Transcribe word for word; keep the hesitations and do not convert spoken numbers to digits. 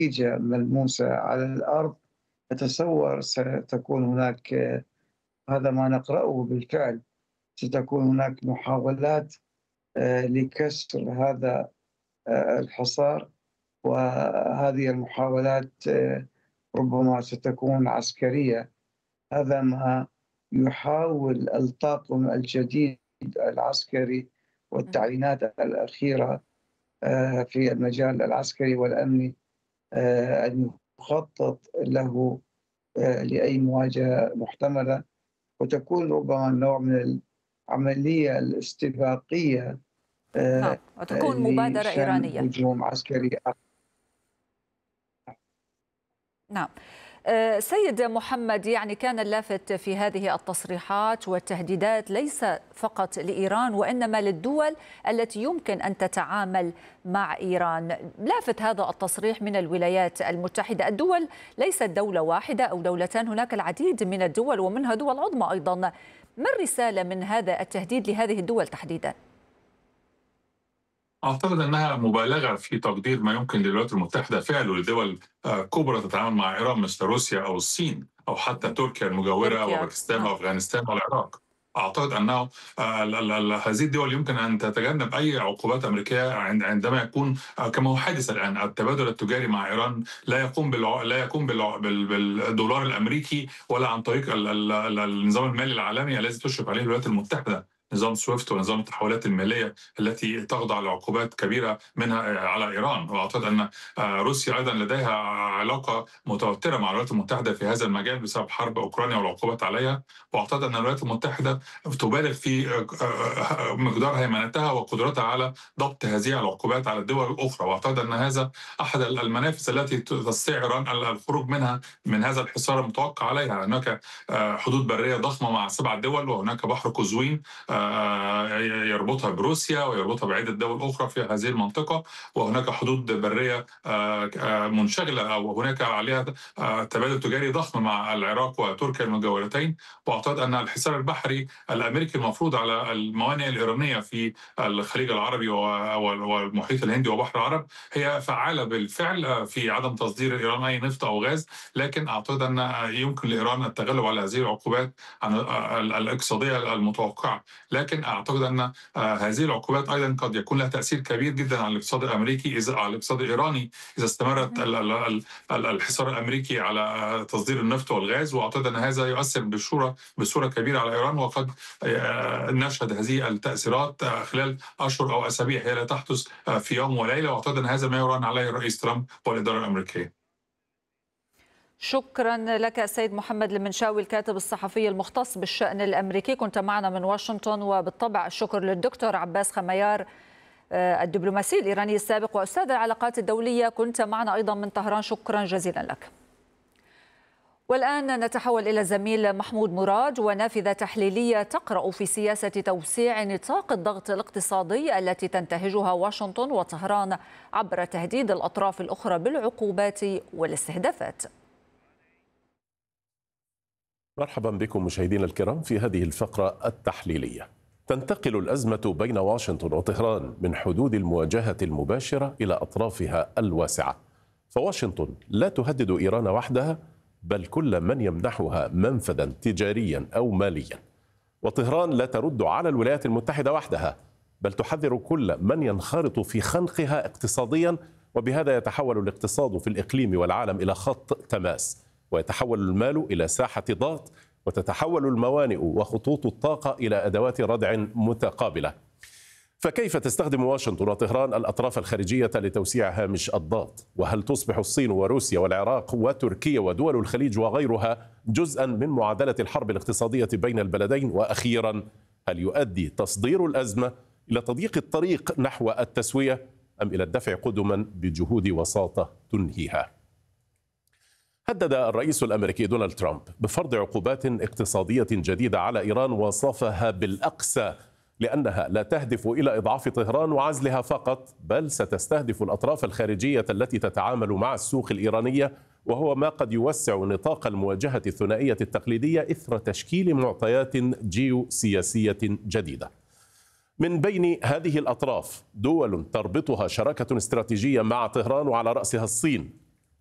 نتيجة ملموسة على الأرض، أتصور ستكون هناك، هذا ما نقرأه بالفعل، ستكون هناك محاولات آآ لكسر هذا آآ الحصار، وهذه المحاولات آآ ربما ستكون عسكرية. هذا ما يحاول الطاقم الجديد العسكري اهم. والتعيينات الأخيرة آآ في المجال العسكري والأمني آآ أن يخطط له آآ لأي مواجهة محتملة، وتكون ربما نوع من العملية الاستباقية نعم، آآ وتكون مبادرة لشن إيرانية. هجوم عسكري. نعم. آه، سيد محمد، يعني كان اللافت في هذه التصريحات والتهديدات ليس فقط لإيران وإنما للدول التي يمكن أن تتعامل مع إيران. لافت هذا التصريح من الولايات المتحدة. الدول ليست دولة واحدة أو دولتان، هناك العديد من الدول ومنها دول عظمى أيضا. ما الرسالة من هذا التهديد لهذه الدول تحديدا؟ أعتقد أنها مبالغة في تقدير ما يمكن للولايات المتحدة فعله لدول آه، كبرى تتعامل مع إيران مثل روسيا أو الصين أو حتى تركيا المجاورة تركيا. وباكستان نعم. وأفغانستان والعراق. أعتقد أنه آه، ال- ال- ال- هذه الدول يمكن أن تتجنب أي عقوبات أمريكية عند- عندما يكون آه، كما هو حادث الآن. التبادل التجاري مع إيران لا يقوم بالع... لا يقوم بالع... بال... بالدولار الأمريكي ولا عن طريق ال... ال... ال- النظام المالي العالمي الذي تشرف عليه الولايات المتحدة، نظام سويفت ونظام التحولات المالية التي تخضع لعقوبات كبيرة منها على إيران. وأعتقد أن روسيا أيضا لديها علاقة متوترة مع الولايات المتحدة في هذا المجال بسبب حرب أوكرانيا والعقوبات عليها. وأعتقد أن الولايات المتحدة تبالغ في مقدار هيمنتها وقدرتها على ضبط هذه العقوبات على الدول الأخرى. وأعتقد أن هذا أحد المنافذ التي تستطيع إيران الخروج منها من هذا الحصار المتوقع عليها. هناك حدود برية ضخمة مع سبع دول، وهناك بحر قزوين يربطها بروسيا ويربطها بعدة دول أخرى في هذه المنطقة، وهناك حدود برية منشغلة أو هناك عليها تبادل تجاري ضخم مع العراق وتركيا المجاورتين. وأعتقد أن الحصار البحري الأمريكي المفروض على الموانئ الإيرانية في الخليج العربي والمحيط الهندي وبحر العرب هي فعالة بالفعل في عدم تصدير إيران أي نفط أو غاز. لكن أعتقد أن يمكن لإيران التغلب على هذه العقوبات عن الاقتصادية المتوقعة. لكن اعتقد ان آه، هذه العقوبات ايضا قد يكون لها تاثير كبير جدا على الاقتصاد الامريكي، اذا على الاقتصاد الايراني اذا استمرت ال- ال- ال- ال- الحصار الامريكي على آه، تصدير النفط والغاز. واعتقد ان هذا يؤثر بصوره بصوره كبيره على ايران، وقد آه، نشهد هذه التاثيرات آه، خلال اشهر او اسابيع، هي لا تحدث آه، في يوم وليله. واعتقد ان هذا ما يران عليه الرئيس ترامب والاداره الامريكيه. شكرا لك السيد محمد المنشاوي، الكاتب الصحفي المختص بالشأن الأمريكي، كنت معنا من واشنطن. وبالطبع الشكر للدكتور عباس خميار، آه، الدبلوماسي الإيراني السابق وأستاذ العلاقات الدولية، كنت معنا أيضا من طهران. شكرا جزيلا لك. والآن نتحول إلى الزميل محمود مراد ونافذة تحليلية تقرأ في سياسة توسيع نطاق الضغط الاقتصادي التي تنتهجها واشنطن وطهران عبر تهديد الأطراف الأخرى بالعقوبات والاستهدافات. مرحبا بكم مشاهدينا الكرام في هذه الفقرة التحليلية. تنتقل الأزمة بين واشنطن وطهران من حدود المواجهة المباشرة إلى أطرافها الواسعة، فواشنطن لا تهدد إيران وحدها بل كل من يمنحها منفذا تجاريا أو ماليا، وطهران لا ترد على الولايات المتحدة وحدها بل تحذر كل من ينخرط في خنقها اقتصاديا، وبهذا يتحول الاقتصاد في الإقليم والعالم إلى خط تماس، ويتحول المال إلى ساحة ضغط، وتتحول الموانئ وخطوط الطاقة إلى أدوات ردع متقابلة. فكيف تستخدم واشنطن وطهران الأطراف الخارجية لتوسيع هامش الضغط؟ وهل تصبح الصين وروسيا والعراق وتركيا ودول الخليج وغيرها جزءا من معادلة الحرب الاقتصادية بين البلدين؟ وأخيرا، هل يؤدي تصدير الأزمة إلى تضييق الطريق نحو التسوية أم إلى الدفع قدما بجهود وساطة تنهيها؟ هدد الرئيس الأمريكي دونالد ترامب بفرض عقوبات اقتصادية جديدة على إيران، وصفها بالأقسى لأنها لا تهدف إلى إضعاف طهران وعزلها فقط، بل ستستهدف الأطراف الخارجية التي تتعامل مع السوق الإيرانية، وهو ما قد يوسع نطاق المواجهة الثنائية التقليدية إثر تشكيل معطيات جيوسياسية جديدة. من بين هذه الأطراف دول تربطها شراكة استراتيجية مع طهران وعلى رأسها الصين،